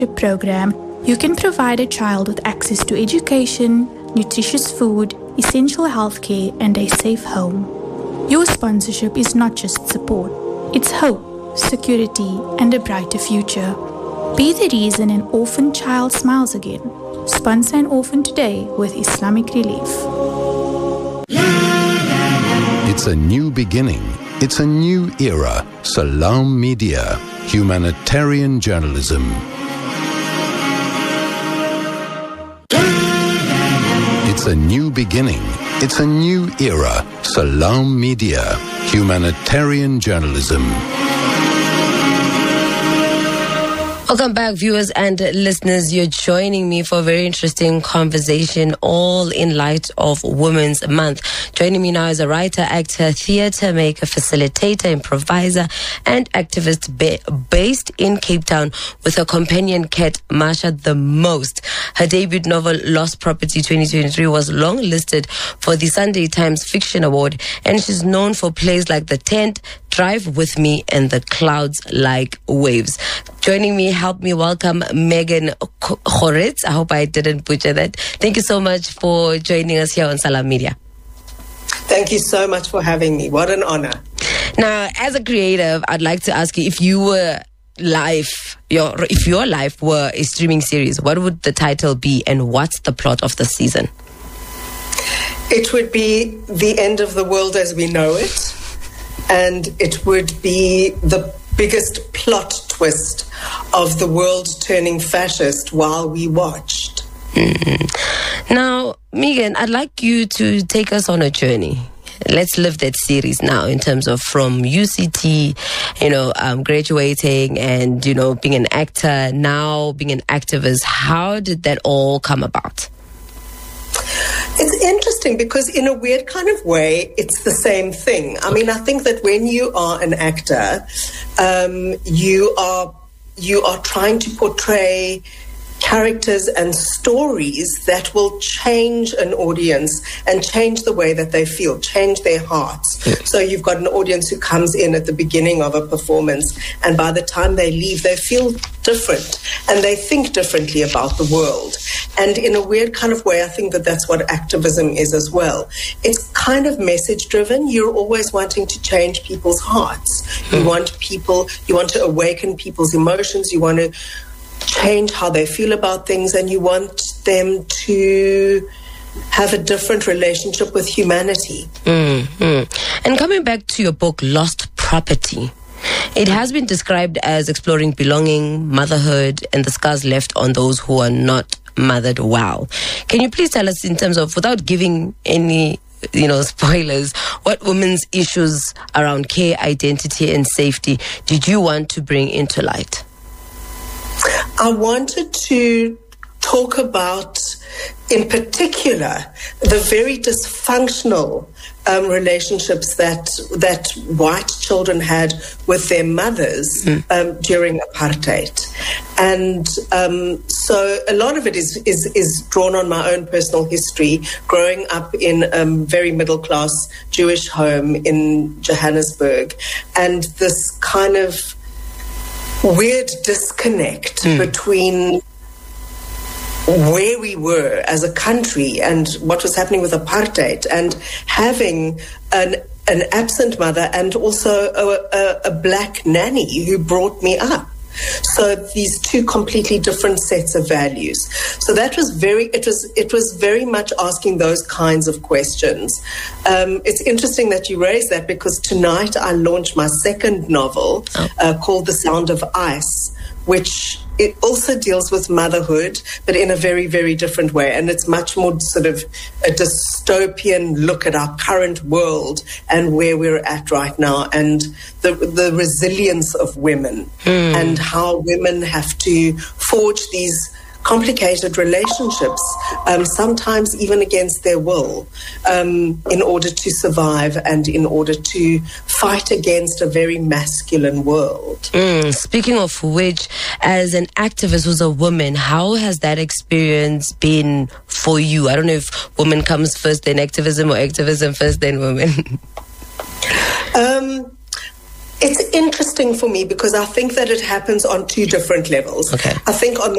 program, you can provide a child with access to education, nutritious food, essential healthcare, and a safe home. Your sponsorship is not just support, it's hope, security, and a brighter future. Be the reason an orphan child smiles again. Sponsor an orphan today with Islamic Relief. It's a new beginning. It's a new era. Salam Media, humanitarian journalism. It's a new beginning. It's a new era. Salam Media, humanitarian journalism. Welcome back, viewers and listeners. You're joining me for a very interesting conversation, all in light of Women's Month. Joining me now is a writer, actor, theatre maker, facilitator, improviser, and activist based in Cape Town with her companion cat, Marsha the Most. Her debut novel, Lost Property 2023, was long-listed for the Sunday Times Fiction Award, and she's known for plays like The Tent, Drive With Me, and The Clouds Like Waves. Joining me, help me welcome Megan Goretz. I hope I didn't butcher that. Thank you so much for joining us here on Salam Media. Thank you so much for having me. What an honor. Now, as a creative, I'd like to ask you, if your life were a streaming series, what would the title be, and what's the plot of the season? It would be The End of the World as We Know It, and it would be the biggest plot twist of the world turning fascist while we watched. Now, Megan, I'd like you to take us on a journey. Let's live that series now in terms of from UCT, graduating and, being an actor, now being an activist. How did that all come about? It's interesting because in a weird kind of way, it's the same thing. I mean, I think that when you are an actor, you are trying to portray characters and stories that will change an audience and change the way that they feel, change their hearts. Yeah. So you've got an audience who comes in at the beginning of a performance, and by the time they leave, they feel different and they think differently about the world. And in a weird kind of way, I think that that's what activism is as well. It's kind of message driven. You're always wanting to change people's hearts. You want to awaken people's emotions. You want to change how they feel about things, and you want them to have a different relationship with humanity. Mm-hmm. And coming back to your book, Lost Property, it has been described as exploring belonging, motherhood, and the scars left on those who are not mothered well. Can you please tell us, in terms of, without giving any spoilers, what women's issues around care, identity, and safety did you want to bring into light? I wanted to talk about, in particular, the very dysfunctional relationships that white children had with their mothers during apartheid. And so a lot of it is drawn on my own personal history, growing up in a very middle-class Jewish home in Johannesburg, and this kind of weird disconnect between where we were as a country and what was happening with apartheid, and having an absent mother and also a black nanny who brought me up. So these two completely different sets of values. So that was it was very much asking those kinds of questions. It's interesting that you raised that, because tonight I launched my second novel called The Sound of Ice, which it also deals with motherhood, but in a very, very different way. And it's much more sort of a dystopian look at our current world and where we're at right now, and the resilience of women and how women have to forge these complicated relationships, sometimes even against their will, in order to survive and in order to fight against a very masculine world. Speaking of which, as an activist who's a woman, how has that experience been for you? I don't know if woman comes first, then activism, or activism first, then women. It's interesting for me because I think that it happens on two different levels. Okay. I think on